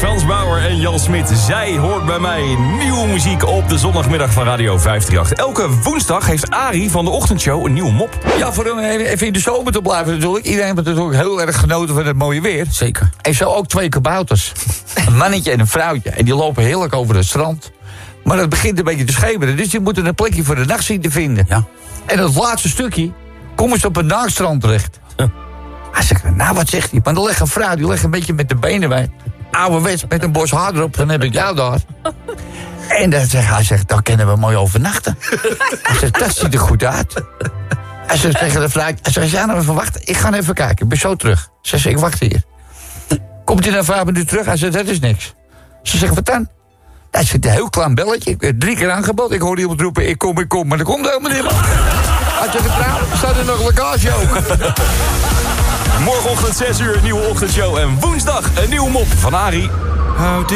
Frans Bauer en Jan Smit. Zij hoort bij mij nieuwe muziek op de zondagmiddag van Radio 538. Elke woensdag heeft Arie van de ochtendshow een nieuwe mop. Ja, voor even in de zomer te blijven natuurlijk. Iedereen heeft natuurlijk heel erg genoten van het mooie weer. Zeker. En zo ook 2 kabouters. Een mannetje en een vrouwtje. En die lopen heerlijk over het strand. Maar het begint een beetje te schemeren. Dus die moeten een plekje voor de nacht zien te vinden. Ja. En het laatste stukje komen ze op een nachtstrand terecht. Hij zegt, nou wat zegt hij? Maar dan legt een vrouw, die legt een beetje met de benen bij. Ouderwets, met een bos haar erop, dan heb ik jou daar. En dan hij zegt, dan kunnen we mooi overnachten. Hij zegt, dat ziet er goed uit. Hij zegt tegen de vrouw, hij zegt, ja, nou even wachten. Ik ga even kijken, ik ben zo terug. Ze zegt, ik wacht hier. Komt hij na 5 minuten terug? Hij zegt, dat is niks. Ze zegt, wat dan? Hij zegt, een heel klein belletje. Ik werd 3 keer aangebeld. Ik hoorde iemand roepen, ik kom. Maar er komt helemaal niemand. Hij zegt, trouw, staat er nog een lekkage ook. Morgenochtend 6 uur, een nieuwe ochtendshow. En woensdag een nieuwe mop van Arie.